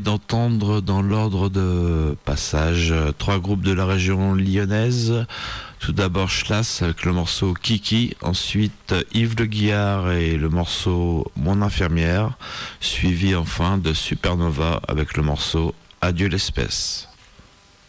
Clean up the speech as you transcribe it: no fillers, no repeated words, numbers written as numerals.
d'entendre dans l'ordre de passage trois groupes de la région lyonnaise. Tout d'abord Schlass avec le morceau Kiki, ensuite Yves Le Guillard et le morceau Mon infirmière, suivi enfin de Supernova avec le morceau Adieu l'espèce.